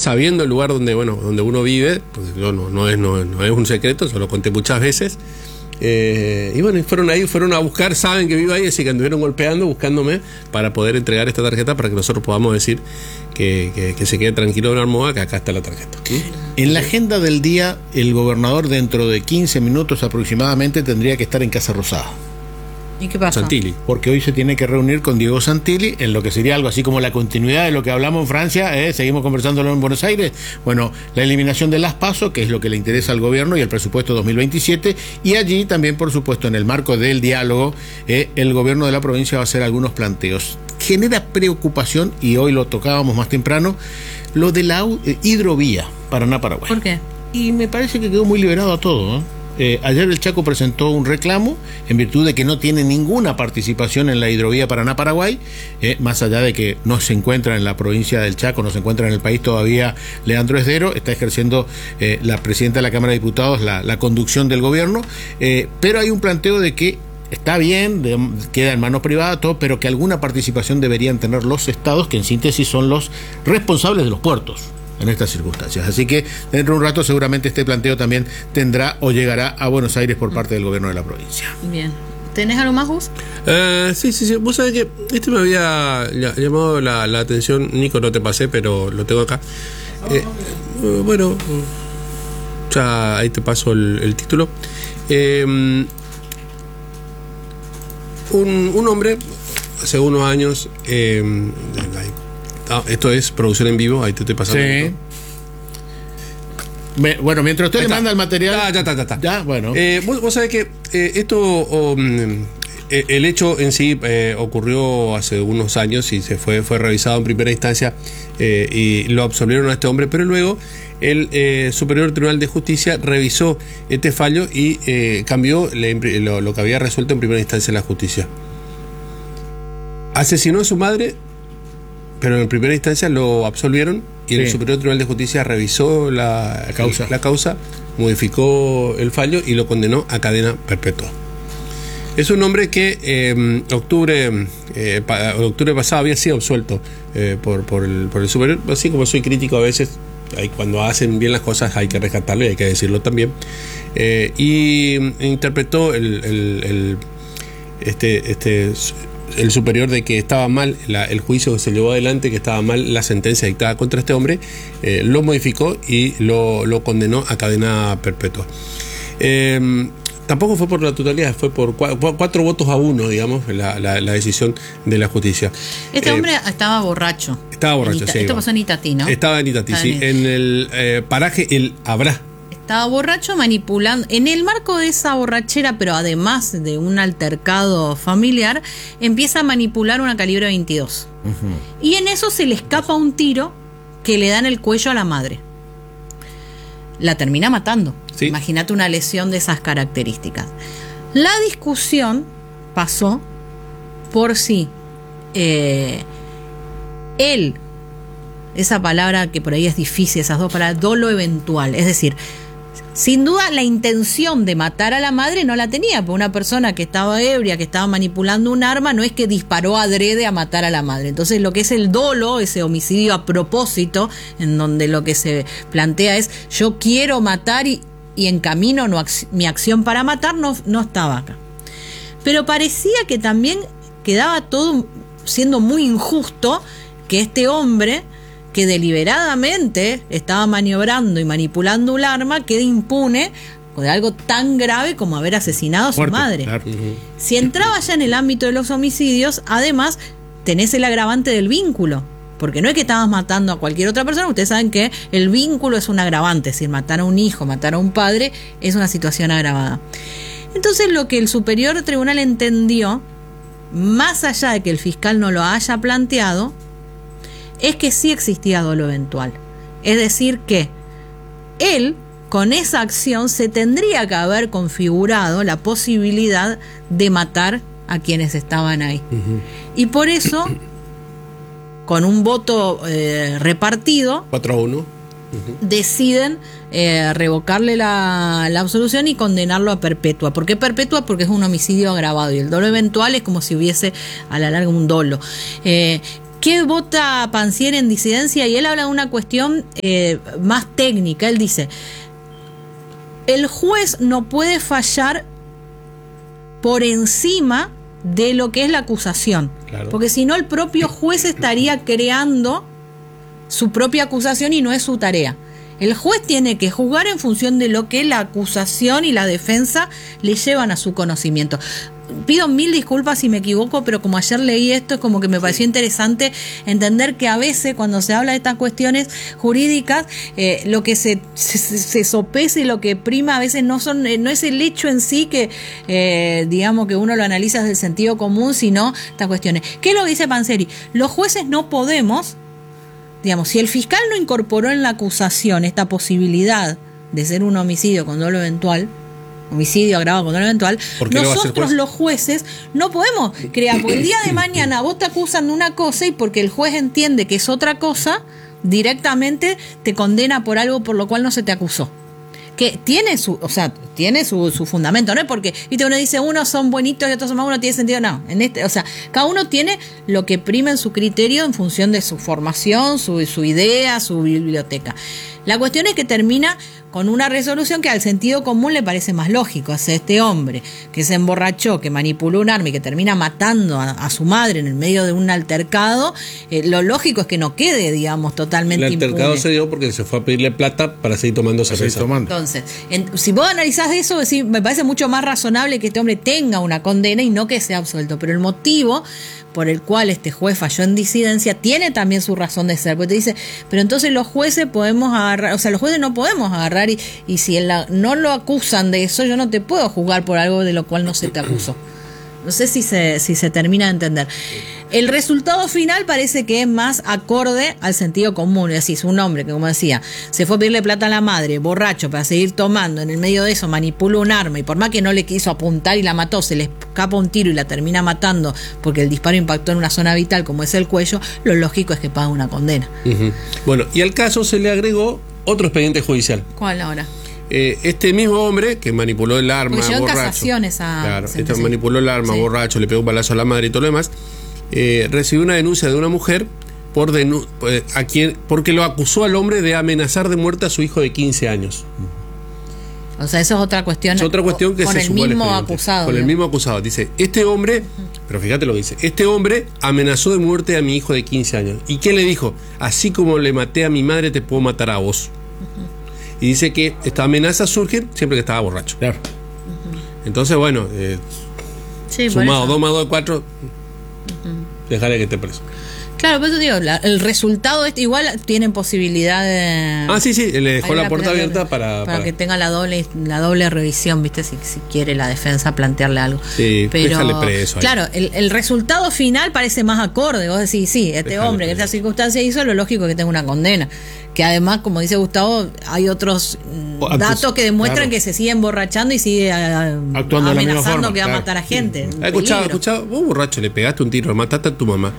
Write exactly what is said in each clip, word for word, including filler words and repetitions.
sabiendo el lugar donde, bueno, donde uno vive, pues yo no, no, es, no, no es un secreto, se lo conté muchas veces. Eh, y bueno, y fueron ahí, fueron a buscar, saben que vivo ahí, así que anduvieron golpeando, buscándome para poder entregar esta tarjeta para que nosotros podamos decir que, que, que se quede tranquilo Don Armoa, que acá está la tarjeta. ¿Sí? En la agenda del día, el gobernador dentro de quince minutos aproximadamente tendría que estar en Casa Rosada. ¿Y qué pasa? Santilli. Porque hoy se tiene que reunir con Diego Santilli en lo que sería algo así como la continuidad de lo que hablamos en Francia, ¿eh? Seguimos conversándolo en Buenos Aires. Bueno, la eliminación de las PASO, que es lo que le interesa al gobierno, y el presupuesto dos mil veintisiete, y allí también, por supuesto, en el marco del diálogo, eh, el gobierno de la provincia va a hacer algunos planteos. Genera preocupación, y hoy lo tocábamos más temprano, lo de la eh, hidrovía Paraná-Paraguay. ¿Por qué? Y me parece que quedó muy liberado a todo, ¿eh? Eh, ayer el Chaco presentó un reclamo en virtud de que no tiene ninguna participación en la hidrovía Paraná-Paraguay, eh, más allá de que no se encuentra en la provincia del Chaco, no se encuentra en el país todavía Leandro Esdero, está ejerciendo eh, la presidenta de la Cámara de Diputados la, la conducción del gobierno, eh, pero hay un planteo de que está bien, de, queda en manos privadas, todo, pero que alguna participación deberían tener los estados, que en síntesis son los responsables de los puertos en estas circunstancias. Así que dentro de un rato seguramente este planteo también tendrá o llegará a Buenos Aires por parte del gobierno de la provincia. Bien. ¿Tenés algo más, Gus? Uh, sí, sí, sí. Vos sabés que este me había llamado la, la atención. Nico, no te pasé, pero lo tengo acá. Eh, uh, bueno, ya ahí te paso el, el título. Eh, un, un hombre, hace unos años, eh, Ah, esto es producción en vivo, ahí te estoy pasando. Sí. Me, bueno, mientras usted ahí le está. manda el material. Ah, ya está, ya está. Ya, bueno. Eh, vos, vos sabés que eh, esto, oh, mm, el hecho en sí eh, ocurrió hace unos años y se fue, fue revisado en primera instancia eh, y lo absolvieron a este hombre, pero luego el eh, Superior Tribunal de Justicia revisó este fallo y eh, cambió le, lo, lo que había resuelto en primera instancia la justicia. Asesinó a su madre, pero en primera instancia lo absolvieron y sí. El Superior Tribunal de Justicia revisó la, la, causa. la causa, modificó el fallo y lo condenó a cadena perpetua. Es un hombre que eh, octubre, eh, pa, octubre pasado había sido absuelto eh, por, por, el, por el Superior. Así como soy crítico a veces, hay, cuando hacen bien las cosas hay que rescatarlo y hay que decirlo también. Eh, y interpretó el, el, el, este... este el superior de que estaba mal la, el juicio que se llevó adelante, que estaba mal la sentencia dictada contra este hombre, eh, lo modificó y lo, lo condenó a cadena perpetua. Eh, tampoco fue por la totalidad, fue por cuatro, cuatro votos a uno, digamos, la, la, la decisión de la justicia. Este eh, hombre estaba borracho. Estaba borracho, Ita, sí. Esto pasó en Itatí, ¿no? Estaba en Itatí, sí, en el eh, paraje El Abrá. Estaba borracho manipulando, en el marco de esa borrachera, pero además de un altercado familiar, empieza a manipular una calibre veintidós. Uh-huh. Y en eso se le escapa un tiro que le da en el cuello a la madre. La termina matando. ¿Sí? Imagínate una lesión de esas características. La discusión pasó por si eh, él, esa palabra que por ahí es difícil, esas dos palabras, dolo eventual, es decir, sin duda la intención de matar a la madre no la tenía, porque una persona que estaba ebria, que estaba manipulando un arma, no es que disparó adrede a matar a la madre. Entonces lo que es el dolo, ese homicidio a propósito, en donde lo que se plantea es yo quiero matar y, y encamino no, mi acción para matar, no, no estaba acá. Pero parecía que también quedaba todo siendo muy injusto, que este hombre que deliberadamente estaba maniobrando y manipulando un arma quede impune de algo tan grave como haber asesinado a su Muerte, madre. Claro. Uh-huh. Si entraba ya en el ámbito de los homicidios, además tenés el agravante del vínculo, porque no es que estabas matando a cualquier otra persona. Ustedes saben que el vínculo es un agravante, es decir, matar a un hijo, matar a un padre es una situación agravada. Entonces lo que el Superior Tribunal entendió, más allá de que el fiscal no lo haya planteado, es que sí existía dolo eventual. Es decir que él, con esa acción, se tendría que haber configurado la posibilidad de matar a quienes estaban ahí. Uh-huh. Y por eso, con un voto eh, repartido, cuatro a uno, uh-huh. deciden eh, revocarle la, la absolución y condenarlo a perpetua. ¿Por qué perpetua? Porque es un homicidio agravado y el dolo eventual es como si hubiese a la larga un dolo. Eh, ¿Qué vota Pansieri en disidencia? Y él habla de una cuestión eh, más técnica. Él dice, el juez no puede fallar por encima de lo que es la acusación. Claro. Porque si no, el propio juez estaría creando su propia acusación y no es su tarea. El juez tiene que juzgar en función de lo que la acusación y la defensa le llevan a su conocimiento. Pido mil disculpas si me equivoco, pero como ayer leí esto, es como que me pareció interesante entender que a veces cuando se habla de estas cuestiones jurídicas, eh, lo que se, se, se sopesa y lo que prima a veces no son no es el hecho en sí que, eh, digamos, que uno lo analiza desde el sentido común, sino estas cuestiones. ¿Qué es lo que dice Pansieri? Los jueces no podemos, digamos, si el fiscal no incorporó en la acusación esta posibilidad de ser un homicidio con dolo eventual, homicidio agravado con dolo eventual, nosotros juez? los jueces no podemos crear, porque el día de mañana vos te acusan de una cosa y porque el juez entiende que es otra cosa, directamente te condena por algo por lo cual no se te acusó. Que tiene su, o sea, tiene su, su fundamento, no es porque, viste, uno dice unos son buenitos y otros son malos, uno tiene sentido, no, en este, o sea, cada uno tiene lo que prima en su criterio en función de su formación, su, su idea, su biblioteca. La cuestión es que termina con una resolución que al sentido común le parece más lógico. Hace este hombre que se emborrachó, que manipuló un arma y que termina matando a, a su madre en el medio de un altercado, eh, lo lógico es que no quede, digamos, totalmente impune. El altercado se dio porque se fue a pedirle plata para seguir tomando cerveza. Entonces, en, si vos analizás eso, decís, me parece mucho más razonable que este hombre tenga una condena y no que sea absuelto. Pero el motivo por el cual este juez falló en disidencia tiene también su razón de ser, porque te dice, pero entonces los jueces podemos agarrar, o sea, los jueces no podemos agarrar y, y si el, no lo acusan de eso, yo no te puedo juzgar por algo de lo cual no se te acusó. No sé si se, si se termina de entender. El resultado final parece que es más acorde al sentido común. Es decir, es un hombre que, como decía, se fue a pedirle plata a la madre, borracho, para seguir tomando. En el medio de eso manipula un arma y por más que no le quiso apuntar y la mató, se le escapa un tiro y la termina matando porque el disparo impactó en una zona vital como es el cuello, lo lógico es que paga una condena. Uh-huh. Bueno, y al caso se le agregó otro expediente judicial. ¿Cuál ahora? Eh, este mismo hombre que manipuló el arma, borracho, esa claro, este manipuló el arma, sí. borracho, le pegó un balazo a la madre y todo lo demás, eh, recibió una denuncia de una mujer por denu eh, a quien porque lo acusó al hombre de amenazar de muerte a su hijo de quince años. O sea, eso es otra cuestión. Es otra cuestión que con se el mismo acusado. Con ¿no? el mismo acusado. Dice, este hombre, pero fíjate lo que dice, este hombre amenazó de muerte a mi hijo de quince años. ¿Y qué le dijo? Así como le maté a mi madre, te puedo matar a vos. Uh-huh. Y dice que esta amenaza surge siempre que estaba borracho. Claro. Uh-huh. Entonces, bueno, eh, sí, sumado dos más dos de cuatro, uh-huh. dejaré que esté preso. Claro, por eso digo, la, el resultado es igual, tienen posibilidad de... Ah, sí, sí, le dejó la puerta abierta para, para... Para que tenga la doble la doble revisión, ¿viste? Si, si quiere la defensa plantearle algo. Sí, pero déjale preso ahí. Claro, el, el resultado final parece más acorde. Vos decís, sí, este déjale hombre que en esta circunstancia hizo, lo lógico es que tenga una condena. Que además, como dice Gustavo, hay otros Antes, datos que demuestran claro. que se sigue emborrachando y sigue uh, actuando amenazando forma, que va claro. a matar a gente. Sí. Escuchado, escuchado, vos borracho le pegaste un tiro, mataste a tu mamá.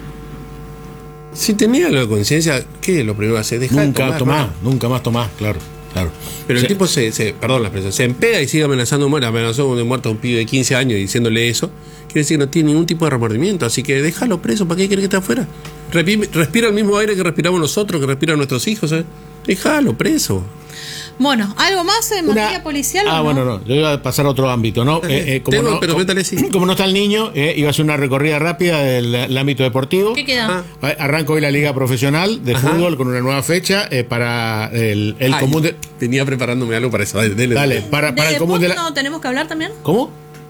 Si tenía la conciencia, ¿qué es lo primero que hace? Dejar nunca de tomar, tomás, ¿no? nunca más tomás, claro, claro. Pero sí. el tipo se, se, perdón la expresión, se empeda y sigue amenazando muerte, amenazó de muerte a un pibe de quince años y diciéndole eso, quiere decir que no tiene ningún tipo de remordimiento, así que déjalo preso, ¿para qué quiere que esté afuera? Respira el mismo aire que respiramos nosotros, que respiran nuestros hijos, ¿eh? Déjalo preso. Bueno, ¿algo más en materia Una... policial? Ah, ¿no? bueno, no. Yo iba a pasar a otro ámbito, ¿no? Eh, eh, como, Tengo, no pero como, métale, sí. como no está el niño, eh, iba a hacer una recorrida rápida del, del ámbito deportivo. ¿Qué queda? Ah. Arranca hoy la Liga Profesional de Ajá. Fútbol con una nueva fecha eh, para el, el Ay, común de... Tenía preparándome algo para eso. Dale, dale, dale para, para ¿De el común de la... no tenemos que hablar también? ¿Cómo?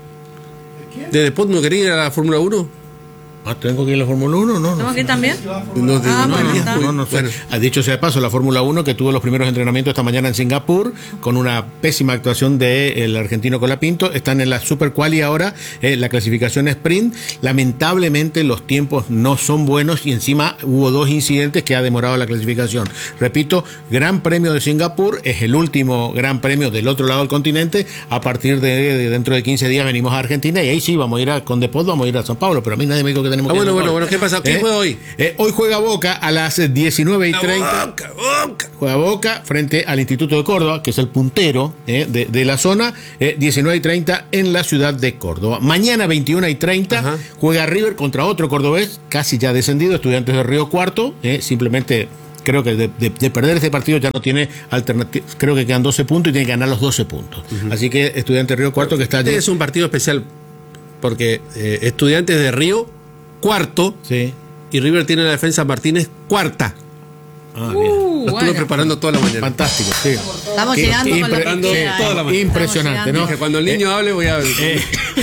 ¿De Depot no quería ir a la Fórmula uno? Ah, ¿tengo que ir a la Fórmula uno? No, ¿Tengo no. que ir también? No, de, ah, no, bueno, no, no, no, bueno. Ha dicho sea de paso la Fórmula uno que tuvo los primeros entrenamientos esta mañana en Singapur con una pésima actuación del argentino Colapinto. Están en la Super Quali ahora, eh, la clasificación sprint. Lamentablemente los tiempos no son buenos y encima hubo dos incidentes que ha demorado la clasificación. Repito, Gran Premio de Singapur es el último Gran Premio del otro lado del continente. A partir de, de dentro de quince días venimos a Argentina y ahí sí vamos a ir a, con Depot, vamos a ir a San Pablo, pero a mí nadie me dijo que tenemos ah, que bueno, bueno, bueno, ¿qué pasa? ¿Qué ¿Eh? juega hoy? Eh, hoy juega Boca a las diecinueve y treinta. Boca, Boca. Juega Boca frente al Instituto de Córdoba, que es el puntero eh, de, de la zona, eh, diecinueve y treinta en la ciudad de Córdoba. Mañana veintiuno y treinta Ajá. juega River contra otro cordobés, casi ya descendido, Estudiantes de Río Cuarto, eh, simplemente... Creo que de, de, de perder este partido ya no tiene alternativa. Creo que quedan doce puntos y tiene que ganar los doce puntos. Uh-huh. Así que Estudiantes de Río Cuarto que está allí. Este es un partido especial porque eh, Estudiantes de Río Cuarto sí. y River tiene la defensa Martínez cuarta. Ah, bien. Uh, Lo estuve bueno. preparando toda la mañana. Fantástico, sí. Estamos que, llegando con impre- lo que queda, toda la mañana. Impresionante, ¿no? Dije, cuando el niño eh, hable voy a ver. Eh,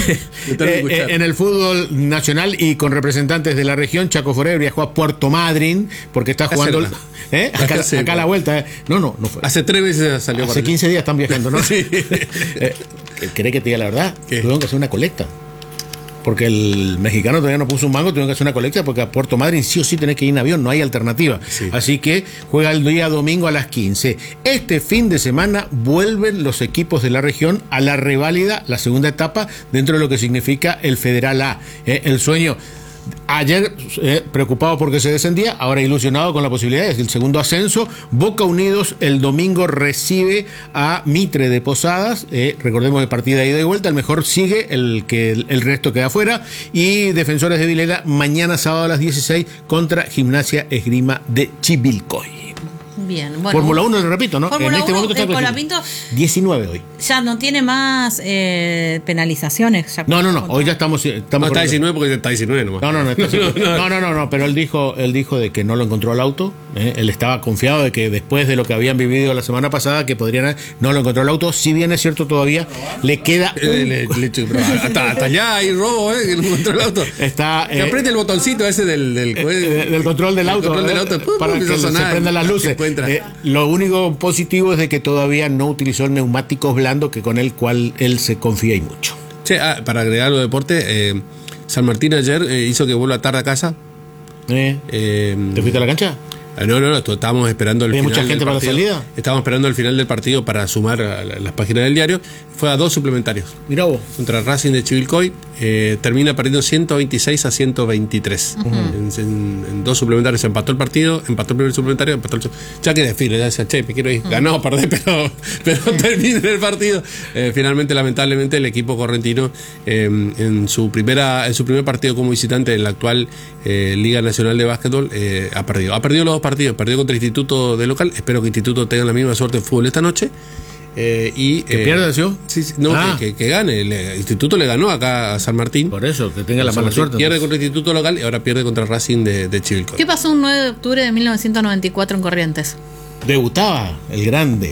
eh, en el fútbol nacional y con representantes de la región, Chaco Forever viajó a Puerto Madryn porque está jugando ¿eh? acá, acá a la vuelta. Eh. No, no, no fue. Hace tres meses salió. Hace quince días están viajando, ¿no? Sí. eh, ¿Querés que te diga la verdad? Tuvieron que hacer una colecta. Porque el mexicano todavía no puso un mango, tuvieron que hacer una colecta porque a Puerto Madryn sí o sí tenés que ir en avión, no hay alternativa. Sí. Así que juega el día domingo a las quince. Este fin de semana vuelven los equipos de la región a la reválida, la segunda etapa, dentro de lo que significa el Federal A. Eh, el sueño... Ayer eh, preocupado porque se descendía, ahora ilusionado con la posibilidad del segundo ascenso. Boca Unidos el domingo recibe a Mitre de Posadas, eh, recordemos de partida ida y vuelta, el mejor sigue, el que el, el resto queda afuera. Y Defensores de Vilela mañana sábado a las dieciséis contra Gimnasia Esgrima de Chivilcoy. Bien, bueno. Fórmula uno, lo repito, ¿no? Fórmula en este uno, momento está Colapinto diecinueve hoy. Ya no tiene más eh, penalizaciones. Ya no, no, no, hoy ya estamos... estamos no está diecinueve porque está diecinueve nomás. No, no, no, está no, no, no, no, pero él dijo, él dijo de que no lo encontró el auto. ¿eh? Él estaba confiado de que después de lo que habían vivido la semana pasada, que podrían... No lo encontró el auto, si bien es cierto todavía, le queda... Un... Le, le, le, hasta, hasta allá hay robo, ¿eh? Que no encontró el auto. Está... Que eh, apriete el botoncito ese del... Del, del, del control del auto. Control del auto ¿eh? Para que se prendan las luces. Eh, lo único positivo es de que todavía no utilizó el neumáticos blando, que con el cual él se confía y mucho. Che, ah, para agregar lo de deporte, eh, San Martín ayer eh, hizo que vuelva tarde a casa. ¿Eh? Eh, ¿Te fuiste a la cancha? No, no, no, estábamos esperando el final. ¿Hay mucha gente del para la salida? Estábamos esperando el final del partido para sumar a las páginas del diario. Fue a dos suplementarios. Mirá vos. Contra Racing de Chivilcoy. Eh, termina perdiendo ciento veintiséis a ciento veintitrés. Uh-huh. en, en, en dos suplementarios se empató el partido, empató el primer suplementario, empató el ya que define, ya decía, che, me quiero ir. Uh-huh. Ganó, perdé, pero, pero termina el partido. Eh, finalmente, lamentablemente, el equipo correntino eh, en su primera, en su primer partido como visitante en la actual eh, Liga Nacional de Básquetbol eh, ha perdido. Ha perdido los dos partidos, perdió contra el Instituto de local. Espero que el Instituto tenga la misma suerte en fútbol esta noche. Eh, y, ¿Que eh, pierda, ¿sí? Sí, sí, no, ah. que, que, que gane. El Instituto le ganó acá a San Martín. Por eso, que tenga la mala suerte. Pierde entonces. contra el Instituto local y ahora pierde contra Racing de, de Chivilcoy. ¿Qué pasó un nueve de octubre de mil novecientos noventa y cuatro en Corrientes? Debutaba el grande.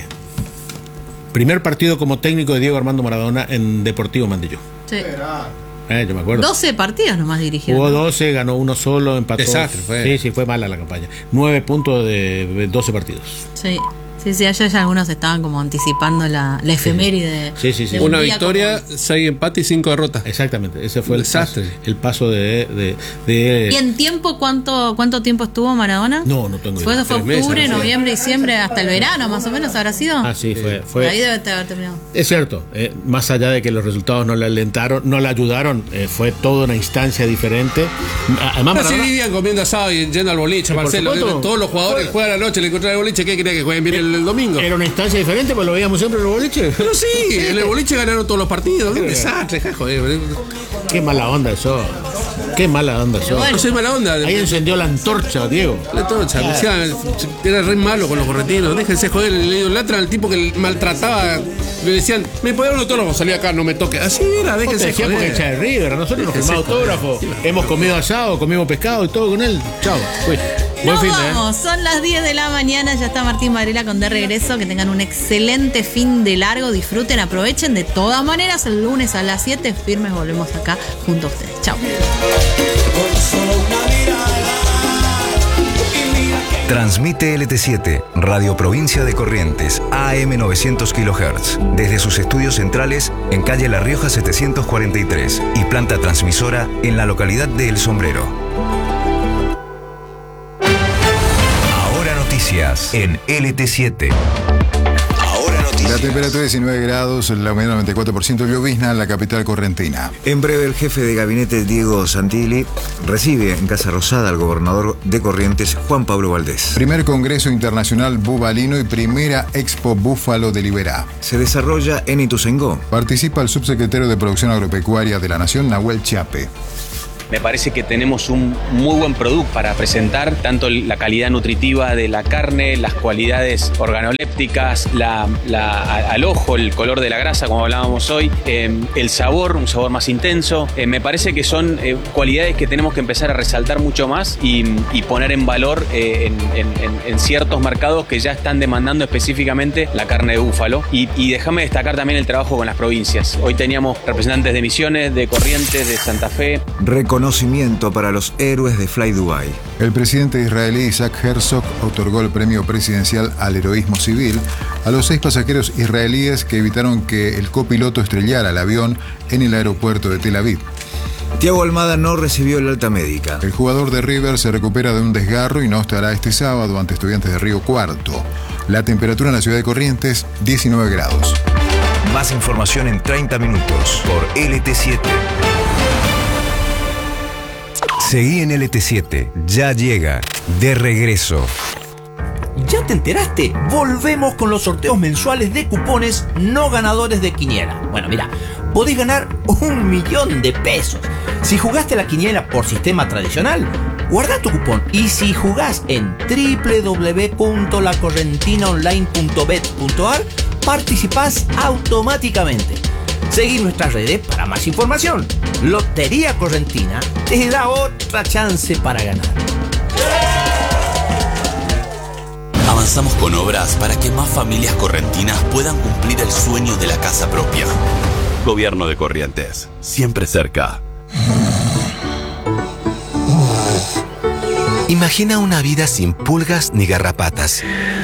Primer partido como técnico de Diego Armando Maradona en Deportivo Mandillú. Sí. Eh, yo me acuerdo. doce partidos nomás dirigió. Jugó doce, ganó uno solo, empató. Desastre, fue. Sí, sí, fue mala la campaña. nueve puntos de doce partidos. Sí. Sí, sí, allá ya algunos estaban como anticipando la, la efeméride. Sí, sí, sí. De un Una victoria, como... seis empates y cinco derrotas. Exactamente, ese fue el desastre. Paso, el paso de, de, de... ¿Y en tiempo cuánto cuánto tiempo estuvo Maradona? No, no tengo idea. Fue, fue octubre, meses, noviembre, diciembre, hasta el verano más o menos habrá sido. Ah, sí, fue. fue... Ahí debe haber terminado. Es cierto, eh, más allá de que los resultados no le alentaron, no le ayudaron, eh, fue toda una instancia diferente. Además, no, Maradona... si vivían comiendo asado y yendo al boliche, Marcelo. Todos los jugadores juegan a la noche, le encontraron el boliche, ¿qué quería que jueguen bien el, el domingo? Era una instancia diferente, pues lo veíamos siempre en el boliche. Pero sí, en el boliche ganaron todos los partidos. Qué desastre, joder. Qué mala onda eso. Qué mala onda eso. Bueno, no soy mala onda. Ahí encendió la antorcha, Diego. La antorcha. Ah. Decía, era re malo con los corretinos. Déjense joder, le idolatran al tipo que maltrataba. Le decían, me podía un autógrafo, salí acá, no me toque. Así era, déjense joder. Porque echa de River, a nosotros nos firmamos autógrafo. Hemos comido asado, comimos pescado y todo con él. Chao. Fui. Nos fin, vamos, ¿eh? Son las diez de la mañana, ya está Martín Varela con De Regreso. Que tengan un excelente fin de largo, disfruten, aprovechen. De todas maneras, el lunes a las siete firmes volvemos acá junto a ustedes. Chao. Transmite L T siete, Radio Provincia de Corrientes, A M novecientos kilohertz, desde sus estudios centrales en calle La Rioja setecientos cuarenta y tres y planta transmisora en la localidad de El Sombrero. Ahora noticias en L T siete. Ahora noticias. La temperatura es diecinueve grados, la humedad noventa y cuatro por ciento, llovizna en la capital correntina. En breve, el jefe de gabinete, Diego Santilli, recibe en Casa Rosada al gobernador de Corrientes, Juan Pablo Valdés. Primer Congreso Internacional Bubalino y primera Expo Búfalo de Liberá. Se desarrolla en Ituzaingó. Participa el subsecretario de Producción Agropecuaria de la Nación, Nahuel Chiape. Me parece que tenemos un muy buen producto para presentar, tanto la calidad nutritiva de la carne, las cualidades organolépticas, la, la, al ojo, el color de la grasa, como hablábamos hoy, eh, el sabor, un sabor más intenso. Eh, me parece que son eh, cualidades que tenemos que empezar a resaltar mucho más y, y poner en valor eh, en, en, en ciertos mercados que ya están demandando específicamente la carne de búfalo. Y, y déjame destacar también el trabajo con las provincias. Hoy teníamos representantes de Misiones, de Corrientes, de Santa Fe. Reconocimiento para los héroes de Fly Dubai. El presidente israelí Isaac Herzog otorgó el premio presidencial al heroísmo civil a los seis pasajeros israelíes que evitaron que el copiloto estrellara el avión en el aeropuerto de Tel Aviv. Thiago Almada no recibió el alta médica. El jugador de River se recupera de un desgarro y no estará este sábado ante Estudiantes de Río Cuarto. La temperatura en la ciudad de Corrientes, diecinueve grados. Más información en treinta minutos por L T siete. Seguí en L T siete, ya llega, de regreso. ¿Ya te enteraste? Volvemos con los sorteos mensuales de cupones no ganadores de quiniela. Bueno, mira, podés ganar un millón de pesos. Si jugaste la quiniela por sistema tradicional, guarda tu cupón. Y si jugás en doble u doble u doble u punto la correntina online punto bet punto a r, participás automáticamente. Seguí nuestras redes para más información. Lotería Correntina te da otra chance para ganar. Avanzamos con obras para que más familias correntinas puedan cumplir el sueño de la casa propia. Gobierno de Corrientes, siempre cerca. Imagina una vida sin pulgas ni garrapatas.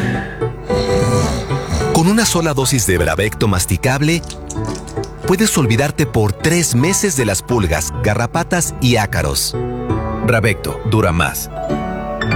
Con una sola dosis de Bravecto masticable, puedes olvidarte por tres meses de las pulgas, garrapatas y ácaros. Bravecto dura más.